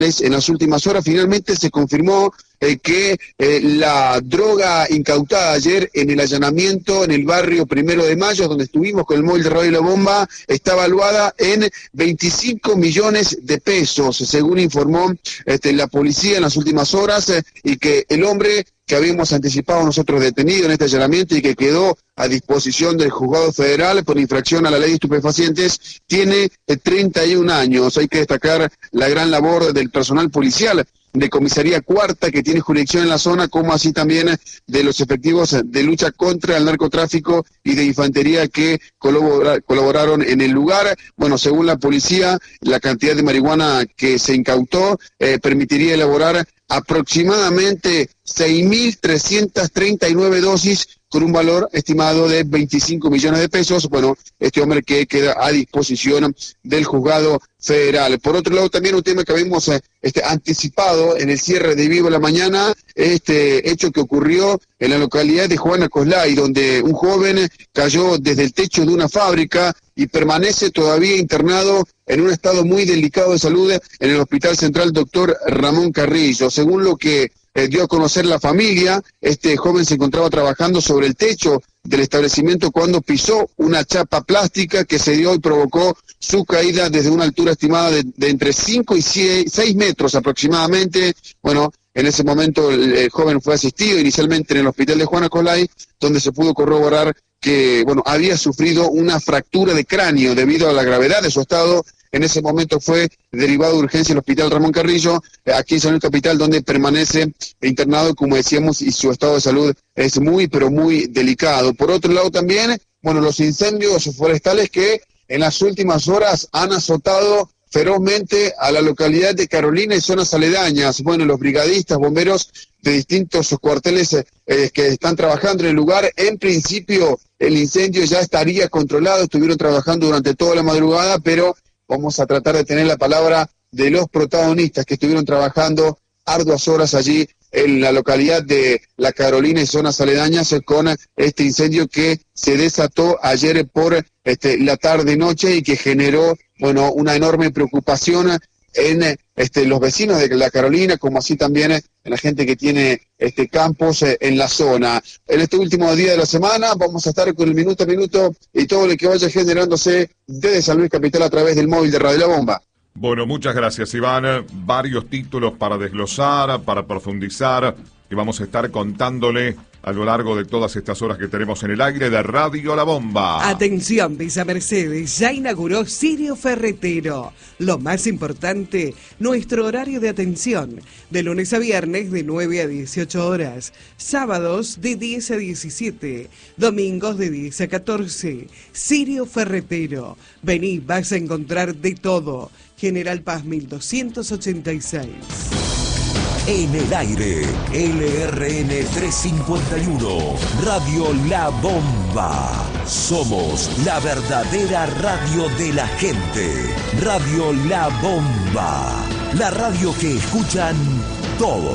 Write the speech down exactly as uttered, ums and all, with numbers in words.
En las últimas horas finalmente se confirmó eh, que eh, la droga incautada ayer en el allanamiento en el barrio Primero de Mayo, donde estuvimos con el móvil de Radio La Bomba, está valuada en veinticinco millones de pesos, según informó este, la policía en las últimas horas, eh, y que el hombre que habíamos anticipado nosotros detenido en este allanamiento y que quedó a disposición del juzgado federal por infracción a la ley de estupefacientes, tiene treinta y un años. Hay que destacar la gran labor del personal policial de Comisaría Cuarta, que tiene jurisdicción en la zona, como así también de los efectivos de lucha contra el narcotráfico y de infantería que colabora, colaboraron en el lugar. Bueno, según la policía, la cantidad de marihuana que se incautó eh, permitiría elaborar aproximadamente seis mil trescientas treinta y nueve dosis con un valor estimado de veinticinco millones de pesos. Bueno, este hombre que queda a disposición del juzgado federal. Por otro lado, también un tema que habíamos eh, este, anticipado en el cierre de Vivo la Mañana, este hecho que ocurrió en la localidad de Juana Coslay, donde un joven cayó desde el techo de una fábrica y permanece todavía internado en un estado muy delicado de salud en el Hospital Central Doctor Ramón Carrillo. Según lo que eh, dio a conocer la familia, este joven se encontraba trabajando sobre el techo del establecimiento cuando pisó una chapa plástica que se dio y provocó su caída desde una altura estimada de, de entre cinco y seis metros aproximadamente. Bueno, en ese momento el, el joven fue asistido inicialmente en el hospital de Juana Coslay, donde se pudo corroborar que, bueno, había sufrido una fractura de cráneo debido a la gravedad de su estado. En ese momento fue derivado de urgencia al Hospital Ramón Carrillo, aquí en San Luis Capital, donde permanece internado, como decíamos, y su estado de salud es muy, pero muy delicado. Por otro lado también, bueno, los incendios forestales que en las últimas horas han azotado ferozmente a la localidad de Carolina y zonas aledañas. Bueno, los brigadistas, bomberos de distintos cuarteles eh, que están trabajando en el lugar, en principio el incendio ya estaría controlado, estuvieron trabajando durante toda la madrugada, pero vamos a tratar de tener la palabra de los protagonistas que estuvieron trabajando arduas horas allí en la localidad de La Carolina y zonas aledañas con este incendio que se desató ayer por este, la tarde-noche y que generó, bueno, una enorme preocupación en este, los vecinos de La Carolina, como así también en la gente que tiene este, campos eh, en la zona. En este último día de la semana vamos a estar con el minuto a minuto y todo lo que vaya generándose desde San Luis Capital a través del móvil de Radio La Bomba. Bueno, muchas gracias, Iván. Varios títulos para desglosar, para profundizar, y vamos a estar contándole a lo largo de todas estas horas que tenemos en el aire de Radio La Bomba. Atención, Villa Mercedes, ya inauguró Sirio Ferretero. Lo más importante, nuestro horario de atención, de lunes a viernes de nueve a dieciocho horas, sábados de diez a diecisiete, domingos de diez a catorce. Sirio Ferretero, vení, vas a encontrar de todo. General Paz mil doscientos ochenta y seis. En el aire, L R N trescientos cincuenta y uno, Radio La Bomba. Somos la verdadera radio de la gente. Radio La Bomba, la radio que escuchan todos.